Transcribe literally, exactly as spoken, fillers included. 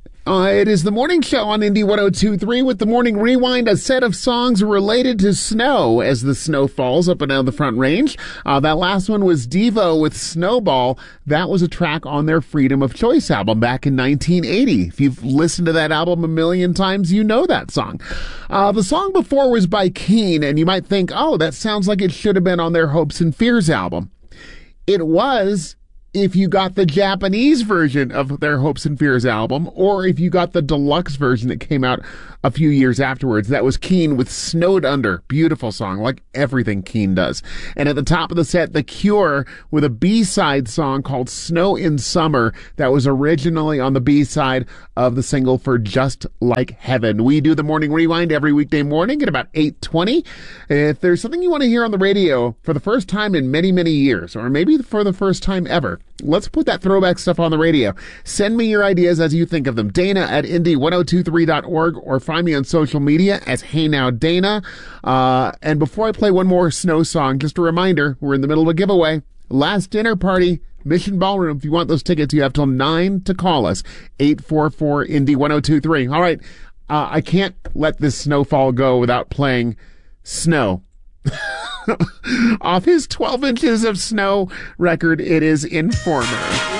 Uh, it is the morning show on Indy one oh two point three with the Morning Rewind, a set of songs related to snow as the snow falls up and down the Front Range. Uh, that last one was Devo with Snowball. That was a track on their Freedom of Choice album back in nineteen eighty. If you've listened to that album a million times, you know that song. Uh, the song before was by Keane, and you might think, oh, that sounds like it should have been on their Hopes and Fears album. It was, if you got the Japanese version of their Hopes and Fears album, or if you got the deluxe version that came out a few years afterwards. That was Keane with Snowed Under. Beautiful song, like everything Keane does. And at the top of the set, The Cure with a B-side song called Snow in Summer that was originally on the B-side of the single for Just Like Heaven. We do the Morning Rewind every weekday morning at about eight twenty. If there's something you want to hear on the radio for the first time in many, many years, or maybe for the first time ever, let's put that throwback stuff on the radio. Send me your ideas as you think of them. Dana at Indy ten twenty-three dot org, or find me on social media as Hey Now Dana. Uh, and before I play one more snow song, just a reminder, we're in the middle of a giveaway. Last dinner party, Mission Ballroom. If you want those tickets, you have till nine to call us. eight four four Indy ten twenty-three. All right. Uh, I can't let this snowfall go without playing Snow. Off his twelve inches of snow record, it is Informer.